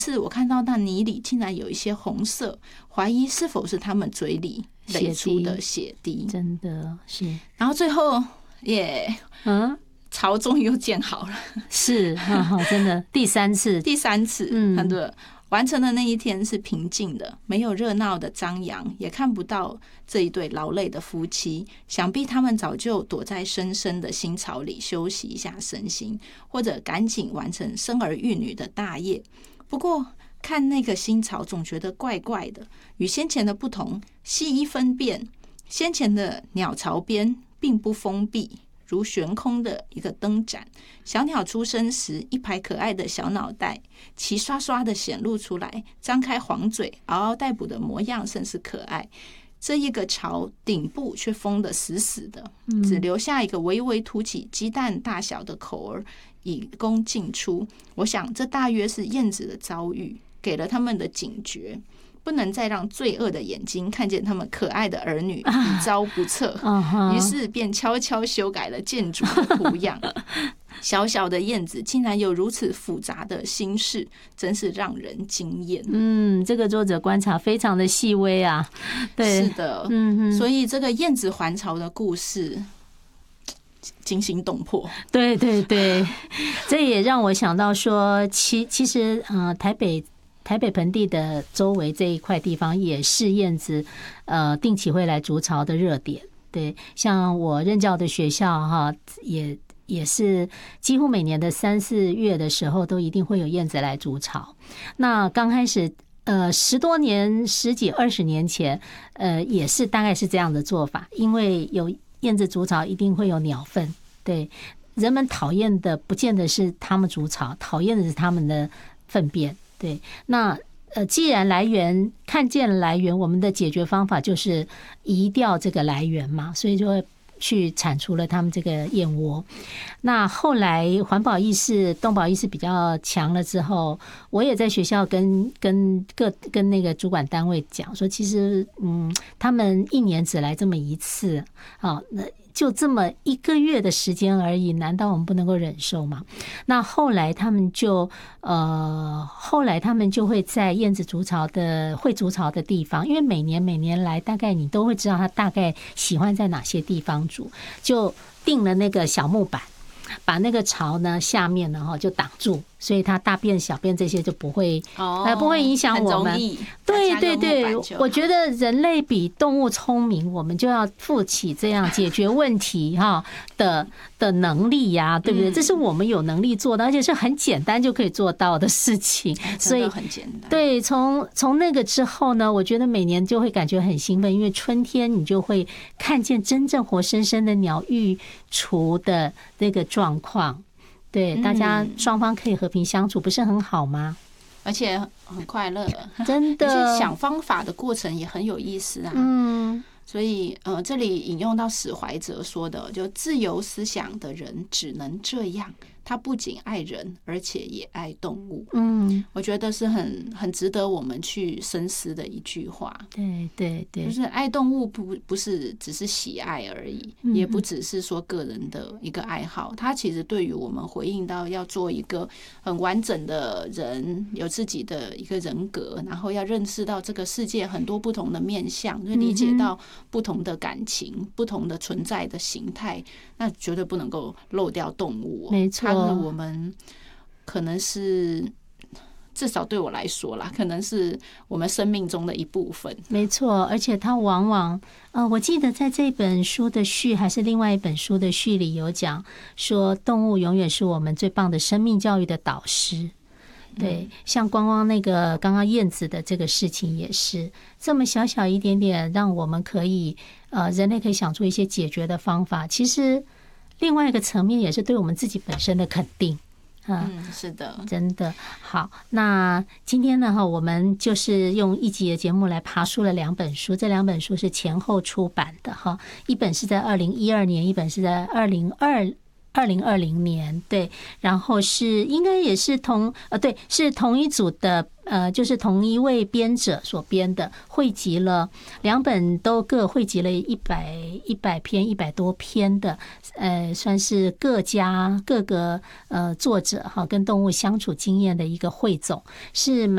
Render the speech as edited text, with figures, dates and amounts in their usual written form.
是我看到那泥里竟然有一些红色，怀疑是否是他们嘴里累出的血滴， 真的是。 然后最后巢终于又建好了， 是，真的第三次， 很多完成的那一天是平静的，没有热闹的张扬，也看不到这一对劳累的夫妻，想必他们早就躲在深深的心巢里休息一下身心，或者赶紧完成生儿育女的大业。不过看那个心巢总觉得怪怪的，与先前的不同，细一分辨，先前的鸟巢边并不封闭，如悬空的一个灯盏，小鸟出生时一排可爱的小脑袋齐刷刷的显露出来，张开黄嘴嗷嗷待哺的模样甚是可爱。这一个巢顶部却封得死死的，只留下一个微微凸起鸡蛋大小的口儿以供进出。我想这大约是燕子的遭遇，给了他们的警觉，不能再让罪恶的眼睛看见他们可爱的儿女一遭不测，于是便悄悄修改了建筑的图样。小小的燕子竟然有如此复杂的心事，真是让人惊艳。 这个作者观察非常的细微啊。对， 是的，所以这个燕子还巢的故事惊心动魄。 对对对，这也让我想到说，其实台北盆地的周围这一块地方也是燕子定期会来筑巢的热点。对，像我任教的学校哈，也是几乎每年的3、4月的时候都一定会有燕子来筑巢。那刚开始10多年、10几20年前也是大概是这样的做法，因为有燕子筑巢一定会有鸟粪。对，人们讨厌的不见得是他们筑巢，讨厌的是他们的粪便。对，那既然看见来源，我们的解决方法就是移掉这个来源嘛，所以就会去铲除了他们这个燕窝。那后来环保意识、动保意识比较强了之后，我也在学校跟那个主管单位讲说，其实他们1年只来这么一次，那就这么1个月的时间而已，难道我们不能够忍受吗？那后来他们就会在燕子筑巢的地方，因为每年来，大概你都会知道他大概喜欢在哪些地方筑，就定了那个小木板，把那个巢呢下面呢就挡住，所以它大便小便这些就不会影响我们。对对对，我觉得人类比动物聪明，我们就要负起这样解决问题的能力呀，对不对？这是我们有能力做的，而且是很简单就可以做到的事情。所以很简单。 对，从那个之后呢，我觉得每年就会感觉很兴奋，因为春天你就会看见真正活生生的鸟育雏的那个状况。对，大家双方可以和平相处，不是很好吗？ 而且很快乐， 真的。 而且想方法的过程也很有意思啊。所以这里引用到史怀哲说的，就自由思想的人只能这样，他不仅爱人，而且也爱动物。我觉得是很值得我们去深思的一句话。 对对对， 就是爱动物不是只是喜爱而已，也不只是说个人的一个爱好，它其实对于我们回应到要做一个很完整的人，有自己的一个人格，然后要认识到这个世界很多不同的面向，就理解到不同的感情、不同的存在的形态，那绝对不能够漏掉动物。 没错， 它的我们可能是，至少对我来说啦，可能是我们生命中的一部分。 没错，而且它往往我记得在这本书的序还是另外一本书的序里有讲说，动物永远是我们最棒的生命教育的导师。对，像光光那个刚刚燕子的这个事情也是这么小小一点点，让我们可以人类可以想出一些解决的方法。其实另外一个层面也是对我们自己本身的肯定。 是的， 真的好。那今天呢，我们就是用1集的节目来爬梳了2本书，这2本书是前後出版的哈，一本是在2012年，一本是在2020年，对，然后是应该也是是同一组的，就是同一位编者所编的，汇集了2本都各汇集了100篇100多篇的，算是各个作者哈跟动物相处经验的一个汇总，是